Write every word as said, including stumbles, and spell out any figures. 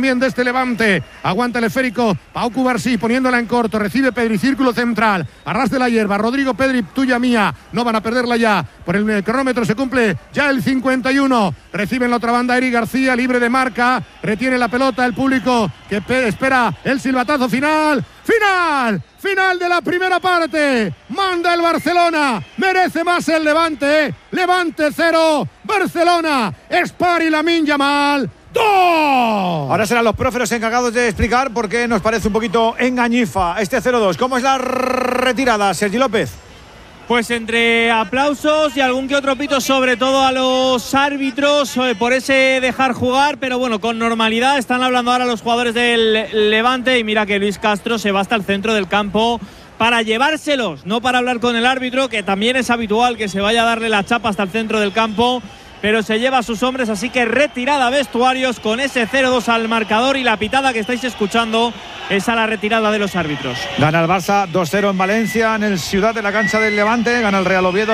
también de este Levante. Aguanta el esférico Pau Cubarsí poniéndola en corto. Recibe Pedri, círculo central. Arras de la hierba. Rodrigo Pedri, tuya mía. No van a perderla ya. Por el cronómetro se cumple ya el cincuenta y uno. Recibe en la otra banda Eric García, libre de marca. Retiene la pelota el público que espera el silbatazo final. ¡Final! Final de la primera parte. Manda el Barcelona. Merece más el Levante. Levante cero. Barcelona. Spari Lamine Yamal. ¡dos! Ahora serán los profes los encargados de explicar por qué nos parece un poquito engañifa este cero dos. ¿Cómo es la retirada, Sergi López? Pues entre aplausos y algún que otro pito, sobre todo a los árbitros por ese dejar jugar, pero bueno, con normalidad. Están hablando ahora los jugadores del Levante y mira que Luis Castro se va hasta el centro del campo para llevárselos, no para hablar con el árbitro, que también es habitual que se vaya a darle la chapa hasta el centro del campo, pero se lleva a sus hombres, así que retirada vestuarios con ese cero dos al marcador, y la pitada que estáis escuchando es a la retirada de los árbitros. Gana el Barça dos cero en Valencia, en el Ciudad de la cancha del Levante. Gana el Real Oviedo.